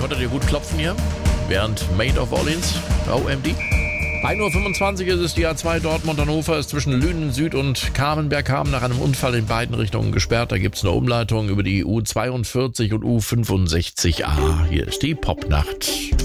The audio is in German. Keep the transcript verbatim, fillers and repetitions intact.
Konntet ihr gut klopfen hier? Während Maid of Orleans, O M D. ein Uhr fünfundzwanzig ist es, die A zwei Dortmund-Hannover ist zwischen Lünen Süd und Kamenberg-Hamm nach einem Unfall in beiden Richtungen gesperrt. Da gibt es eine Umleitung über die U zweiundvierzig und U fünfundsechzig A. Hier ist die Popnacht.